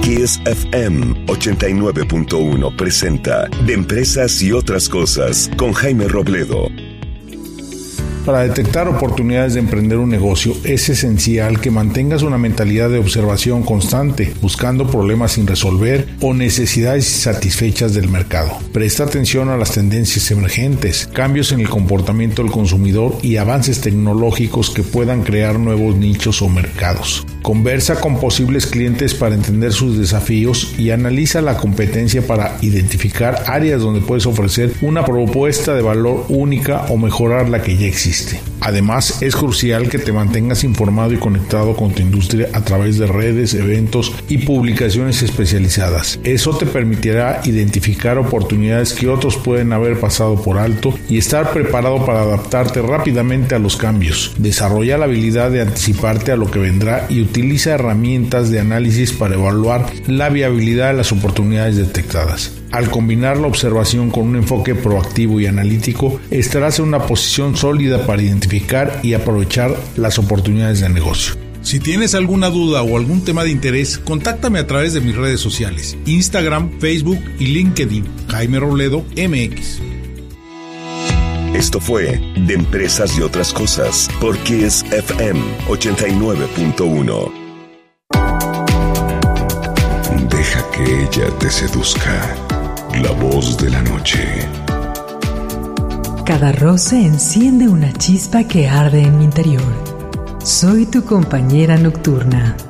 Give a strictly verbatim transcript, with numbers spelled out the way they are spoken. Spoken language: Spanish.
Kiss F M ochenta y nueve punto uno presenta De Empresas y Otras Cosas con Jaime Robledo. Para detectar oportunidades de emprender un negocio es esencial que mantengas una mentalidad de observación constante, buscando problemas sin resolver o necesidades insatisfechas del mercado. Presta atención a las tendencias emergentes, cambios en el comportamiento del consumidor y avances tecnológicos que puedan crear nuevos nichos o mercados. Conversa con posibles clientes para entender sus desafíos y analiza la competencia para identificar áreas donde puedes ofrecer una propuesta de valor única o mejorar la que ya existe. Además, es crucial que te mantengas informado y conectado con tu industria a través de redes, eventos y publicaciones especializadas. Eso te permitirá identificar oportunidades que otros pueden haber pasado por alto y estar preparado para adaptarte rápidamente a los cambios. Desarrolla la habilidad de anticiparte a lo que vendrá y utiliza herramientas de análisis para evaluar la viabilidad de las oportunidades detectadas. Al combinar la observación con un enfoque proactivo y analítico, estarás en una posición sólida para identificar y aprovechar las oportunidades de negocio. Si tienes alguna duda o algún tema de interés, contáctame a través de mis redes sociales, Instagram, Facebook y LinkedIn, Jaime Robledo M X. Esto fue De Empresas y Otras Cosas por Kiss F M ochenta y nueve punto uno. Deja que ella te seduzca. La voz de la noche. Cada roce enciende una chispa que arde en mi interior. Soy tu compañera nocturna.